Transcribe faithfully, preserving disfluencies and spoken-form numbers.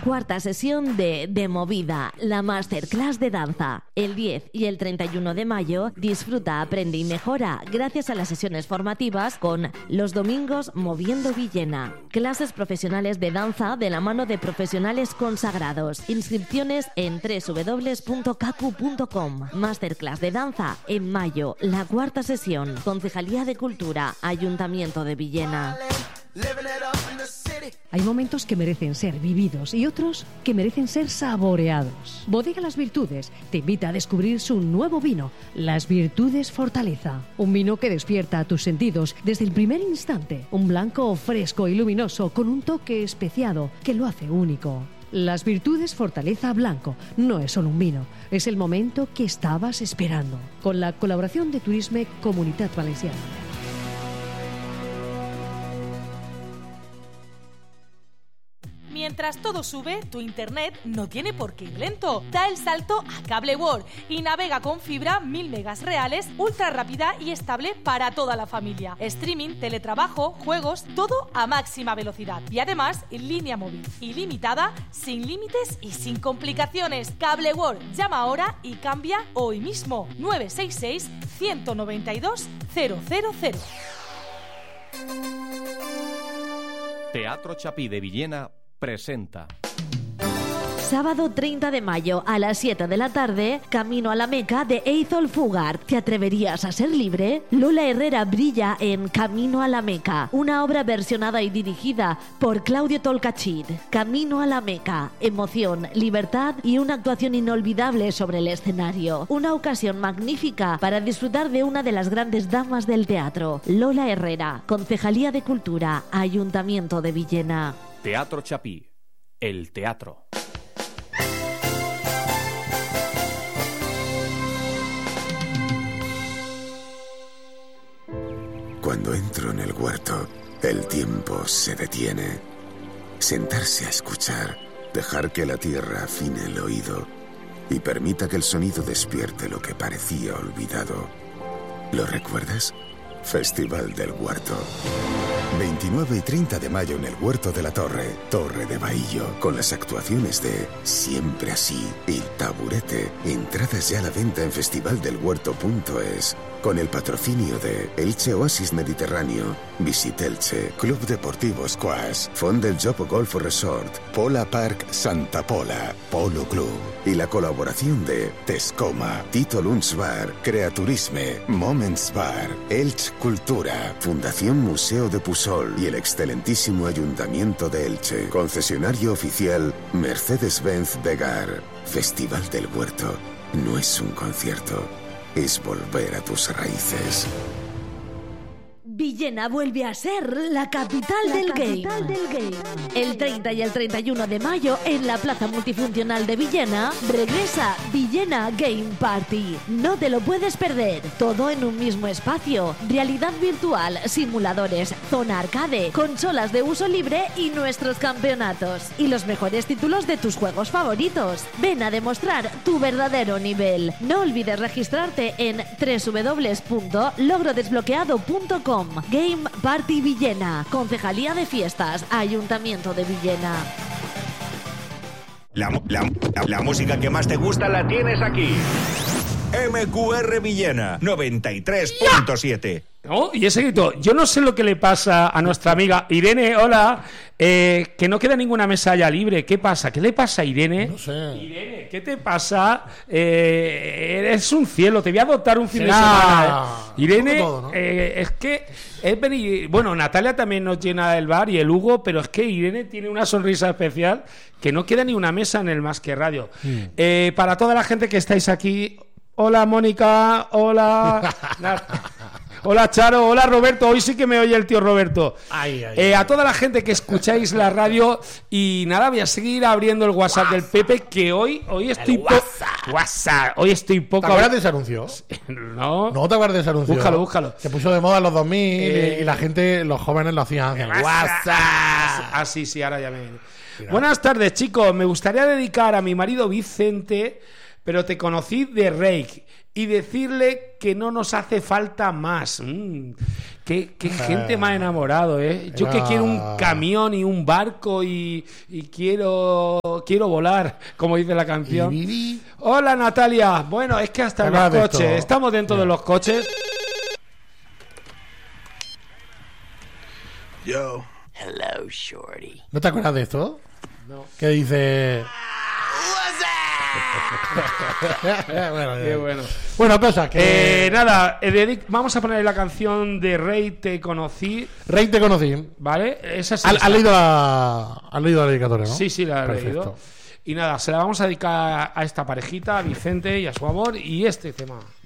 Cuarta sesión de De Movida, la masterclass de danza. El diez y el treinta y uno de mayo, disfruta, aprende y mejora gracias a las sesiones formativas con Los Domingos Moviendo Villena. Clases profesionales de danza de la mano de profesionales consagrados. Inscripciones en doble u doble u doble u punto kaku punto com. Masterclass de danza en mayo, la cuarta sesión. Concejalía de Cultura, Ayuntamiento de Villena. Hay momentos que merecen ser vividos y otros que merecen ser saboreados. Bodega Las Virtudes te invita a descubrir su nuevo vino, Las Virtudes Fortaleza. Un vino que despierta tus sentidos desde el primer instante. Un blanco fresco y luminoso con un toque especiado que lo hace único. Las Virtudes Fortaleza Blanco no es solo un vino, es el momento que estabas esperando. Con la colaboración de Turisme Comunitat Valenciana. Mientras todo sube, tu internet no tiene por qué ir lento. Da el salto a Cable World y navega con fibra mil megas reales, ultra rápida y estable para toda la familia. Streaming, teletrabajo, juegos, todo a máxima velocidad. Y además, en línea móvil ilimitada, sin límites y sin complicaciones. Cable World, llama ahora y cambia hoy mismo. nueve seis seis, uno nueve dos, cero cero cero. Teatro Chapí de Villena presenta. Sábado treinta de mayo a las siete de la tarde, Camino a la Meca de Eithol Fugar. ¿Te atreverías a ser libre? Lola Herrera brilla en Camino a la Meca, una obra versionada y dirigida por Claudio Tolcachir. Camino a la Meca, emoción, libertad y una actuación inolvidable sobre el escenario. Una ocasión magnífica para disfrutar de una de las grandes damas del teatro. Lola Herrera, Concejalía de Cultura, Ayuntamiento de Villena. Teatro Chapí, el teatro. Cuando entro en el huerto, el tiempo se detiene. Sentarse a escuchar, dejar que la tierra afine el oído y permita que el sonido despierte lo que parecía olvidado. ¿Lo recuerdas? Festival del Huerto. veintinueve y treinta de mayo en el Huerto de la Torre, Torre de Bahillo, con las actuaciones de Siempre Así y Taburete. Entradas ya a la venta en festival del huerto punto es, con el patrocinio de Elche Oasis Mediterráneo, Visit Elche, Club Deportivo Squash, Fond del Jopo Golf Resort, Pola Park Santa Pola, Polo Club y la colaboración de Tescoma, Tito Lunch Bar, Creaturisme, Moments Bar, Elche Cultura, Fundación Museo de Pusol y el excelentísimo Ayuntamiento de Elche. Concesionario oficial Mercedes-Benz Begar. Festival del Huerto no es un concierto, es volver a tus raíces. Villena vuelve a ser la capital, la del, capital game. del game. El treinta y el treinta y uno de mayo en la Plaza Multifuncional de Villena regresa Villena Game Party. No te lo puedes perder. Todo en un mismo espacio. Realidad virtual, simuladores, zona arcade, consolas de uso libre y nuestros campeonatos. Y los mejores títulos de tus juegos favoritos. Ven a demostrar tu verdadero nivel. No olvides registrarte en doble u doble u doble u punto logro desbloqueado punto com. Game Party Villena, Concejalía de Fiestas, Ayuntamiento de Villena. La, la, la, la música que más te gusta la tienes aquí. M Q R Villena, noventa y tres punto siete. Oh, y ese grito, yo no sé lo que le pasa a nuestra amiga Irene, hola, eh, que no queda ninguna mesa ya libre. ¿Qué pasa? ¿Qué le pasa a Irene? No sé. Irene, ¿qué te pasa? Eh, eres un cielo, te voy a adoptar un fin sí, de semana. ¿eh? Irene, todo, ¿no? eh, es que es venir, bueno, Natalia también nos llena el bar y el Hugo, pero es que Irene tiene una sonrisa especial que no queda ni una mesa en el Más que Radio. Mm. Eh, para toda la gente que estáis aquí, hola Mónica, hola... Hola Charo, hola Roberto, hoy sí que me oye el tío Roberto. Ay, ay, eh, ay. A toda la gente que escucháis la radio y nada, voy a seguir abriendo el WhatsApp, WhatsApp. del Pepe, que hoy hoy estoy poco WhatsApp. WhatsApp, hoy estoy poco. ¿Te acuerdas de ese anuncio? No. No te acuerdas de ese anuncio. Búscalo, búscalo. Se puso de moda en los dos mil eh, y la gente, los jóvenes lo hacían. WhatsApp. WhatsApp. Ah, sí, sí, ahora ya me. Mira. Buenas tardes, chicos. Me gustaría dedicar a mi marido Vicente, pero te conocí de Reik, y decirle que no nos hace falta más. Mm, qué, qué gente me ha enamorado, ¿eh? Yo que quiero un camión y un barco y, y quiero quiero, quiero volar, como dice la canción. Hola, Natalia. Bueno, es que hasta en los de coches, esto. estamos dentro Yeah. de los coches. Yo. Hello, shorty. ¿No te acuerdas de esto? No. Que dice... bueno, Qué bueno. Bueno, cosas que... Eh, nada, eh, dedic- vamos a poner la canción de Rey Te Conocí, Rey te conocí. ¿vale? Esa es ¿Has esta. has leído la, has leído la dedicatoria, no? Sí, sí, la he Perfecto. leído. Y nada, se la vamos a dedicar a esta parejita, a Vicente y a su amor, y este tema.